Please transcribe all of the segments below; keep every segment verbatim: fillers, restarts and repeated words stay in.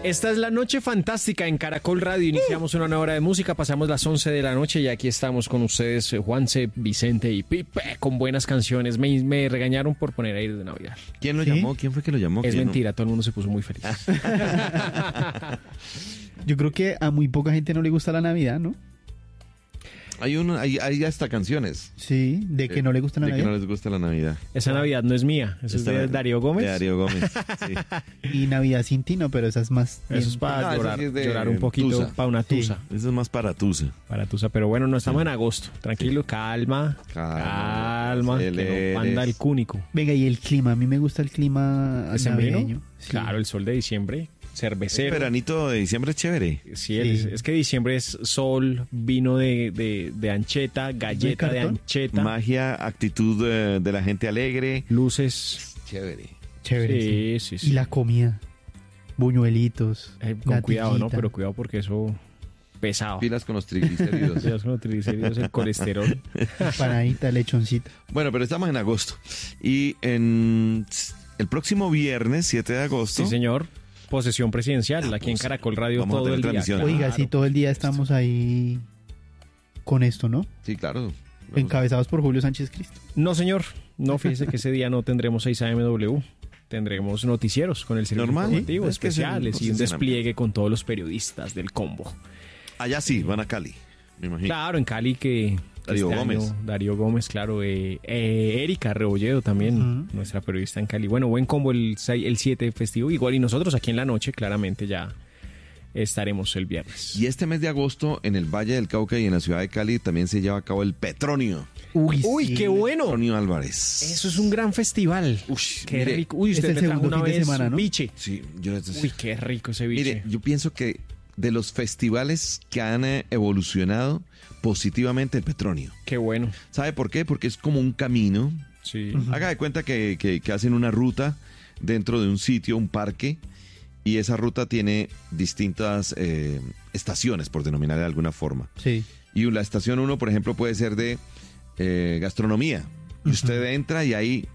Esta es la Noche Fantástica en Caracol Radio. Iniciamos una nueva hora de música, pasamos las once de la noche y aquí estamos con ustedes, eh, Juanse, Vicente y Pipe, con buenas canciones. Me, me regañaron por poner aire de Navidad. ¿Quién lo ¿Sí? llamó? ¿Quién fue que lo llamó? Es ¿Quién mentira, todo el mundo se puso muy feliz. Yo creo que a muy poca gente no le gusta la Navidad, ¿no? No? Hay, uno, hay, hay hasta canciones. Sí, de que no le gusta la de Navidad. que no les gusta la Navidad. Esa Navidad no es mía, esa es Esta de Navidad- Darío Gómez. De Darío Gómez, sí. Y Navidad sin ti, no, pero esa es más... Eso es bien- para No, eso llorar, sí es de llorar un poquito, tusa. para una Sí. tusa. Eso es más para Tusa. Para tusa, pero bueno, no estamos en agosto. Tranquilo, calma, Calma, calma, que aceleres. no anda el cúnico. Venga, y el clima, a mí me gusta el clima ¿Decembrino? navideño. Sí. Claro, el sol de diciembre, El cervecero. veranito de diciembre es chévere. Sí, es, Sí. es que diciembre es sol, vino de, de, de ancheta, galleta de, cartón? ancheta, Magia, actitud eh, de la gente alegre. luces. Chévere. Chévere, sí. Sí, sí, sí. Y la comida, buñuelitos. Eh, con cuidado, ¿no? natillita. Pero cuidado porque eso pesado. Pilas con los triglicéridos. Cuidado con los triglicéridos, el colesterol. Empanadita, lechoncita. Bueno, pero estamos en agosto. Y en el próximo viernes, siete de agosto. Sí, señor. Posesión presidencial, aquí en pues, Caracol Radio vamos a todo tener el día. transmisión. Claro. Oiga, sí, todo el día estamos ahí con esto, ¿no? Sí, claro. Vamos Encabezados por Julio Sánchez Cristo. No, señor. No, fíjese que ese día no tendremos seis A M W. Tendremos noticieros con el servicio Normal, informativo, ¿sí? Es que es el especiales y un posicionamiento. despliegue con todos los periodistas del combo. a- Allá sí, van a Cali. Me imagino. Claro, en Cali que... que Darío este Gómez. año- Darío Gómez, claro. Eh, eh, Erika Rebolledo también, Ujú. nuestra periodista en Cali. Bueno, buen combo el, sei- el siete festivo. Igual y nosotros aquí en la noche, claramente ya estaremos el viernes. Y este mes de agosto, en el Valle del Cauca y en la ciudad de Cali, también se lleva a cabo el Petronio. Uy, Uy, sí. qué bueno. Petronio Álvarez. Eso es un gran festival. Uy, Qué mire, rico. Uy, es usted el me trajo segundo una fin de vez semana, ¿no? biche. Sí, yo Uy, qué rico ese biche. Mire, yo pienso que de los festivales que han eh, evolucionado positivamente el Petronio. Qué bueno. ¿Sabe por qué? Porque es como un camino. Sí. Haga de cuenta que, que- que hacen una ruta dentro de un sitio, un parque, y esa ruta tiene distintas eh, estaciones, por denominar de alguna forma. Sí. Y la estación uno, por ejemplo, puede ser de eh, gastronomía. Y usted entra y hay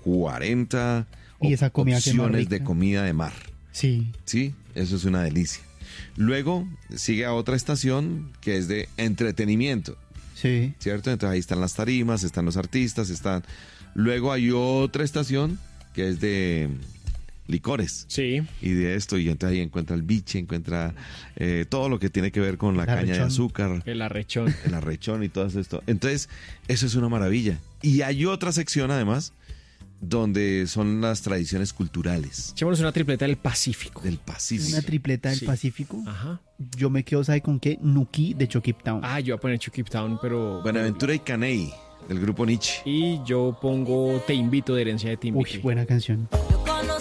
cuarenta Y esa comida que es más opciones de rica. comida de mar. Sí. Sí, eso es una delicia. Luego sigue a otra estación que es de entretenimiento, Sí. ¿cierto? Entonces ahí están las tarimas, están los artistas, están... Luego hay otra estación que es de licores. Sí. Y de esto, y entonces ahí encuentra el biche, encuentra eh, todo lo que tiene que ver con la El caña de arrechón. azúcar, El arrechón. el arrechón y todo esto. Entonces, eso es una maravilla. Y hay otra sección además donde son las tradiciones culturales Echémonos una tripleta del Pacífico. del Pacífico. Una tripleta del Sí. Pacífico. Ajá. Yo me quedo, ¿sabe con qué? Nuki de Chokip Town. Ah, yo voy a poner Chukip Town, pero... Buenaventura y Caney, del grupo Nietzsche. Y yo pongo Te Invito de Herencia de Timbique. Uy, buena canción.